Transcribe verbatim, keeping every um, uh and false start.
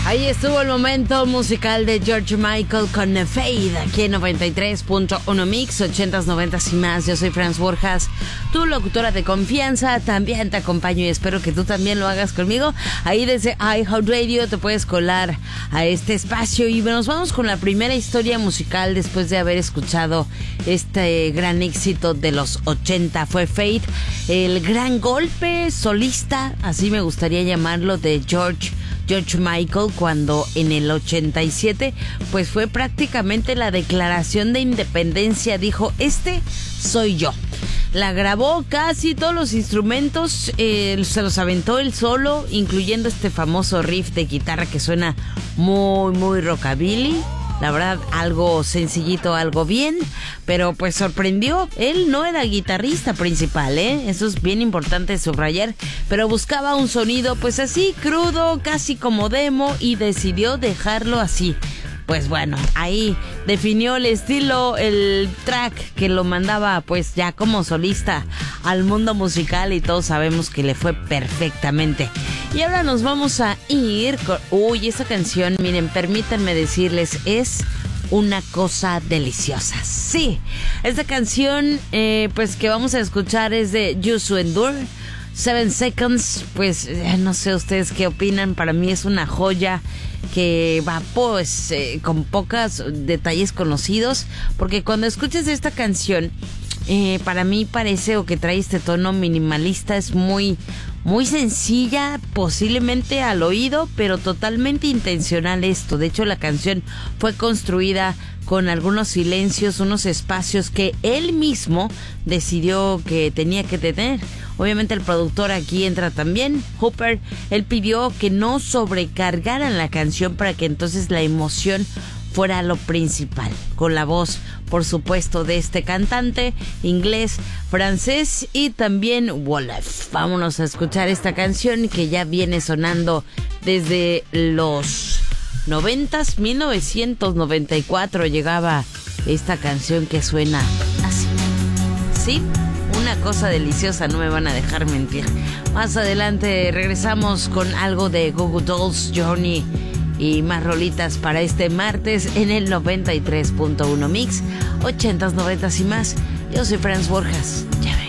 Ahí estuvo el momento musical de George Michael con Fade, aquí en noventa y tres punto uno Mix, ochentas, noventas y más. Yo soy Franz Borjas, tu locutora de confianza. También te acompaño y espero que tú también lo hagas conmigo. Ahí desde iHeartRadio te puedes colar a este espacio y nos vamos con la primera historia musical después de haber escuchado este gran éxito de los ochenta. Fue Fade, el gran golpe solista, así me gustaría llamarlo, de George George Michael, cuando en el ochenta y siete pues fue prácticamente la declaración de independencia. Dijo, este soy yo. La grabó casi todos los instrumentos, eh, se los aventó él solo, incluyendo este famoso riff de guitarra que suena muy muy rockabilly. La verdad, algo sencillito, algo bien, pero pues sorprendió. Él no era guitarrista principal, ¿eh? Eso es bien importante subrayar, pero buscaba un sonido pues así, crudo, casi como demo, y decidió dejarlo así. Pues bueno, ahí definió el estilo, el track que lo mandaba pues ya como solista al mundo musical, y todos sabemos que le fue perfectamente. Y ahora nos vamos a ir con... Uy, esta canción, miren, permítanme decirles, es una cosa deliciosa. Sí, esta canción eh, pues que vamos a escuchar es de Use to Endure, Seven Seconds. Pues eh, no sé ustedes qué opinan, para mí es una joya que va pues eh, con pocos detalles conocidos, porque cuando escuchas esta canción eh, para mí parece, o que trae este tono minimalista, es muy muy sencilla posiblemente al oído, pero totalmente intencional esto. De hecho, la canción fue construida con algunos silencios, unos espacios que él mismo decidió que tenía que tener. Obviamente el productor aquí entra también, Hooper. Él pidió que no sobrecargaran la canción para que entonces la emoción fuera lo principal, con la voz, por supuesto, de este cantante inglés, francés y también wolof. Vámonos a escuchar esta canción que ya viene sonando desde los noventas, mil novecientos noventa y cuatro llegaba esta canción que suena así. ¿Sí? Una cosa deliciosa, no me van a dejar mentir. Más adelante regresamos con algo de Goo Goo Dolls, Journey y más rolitas para este martes en el noventa y tres punto uno Mix, ochentas, noventas y más. Yo soy Franz Borjas. Ya ven.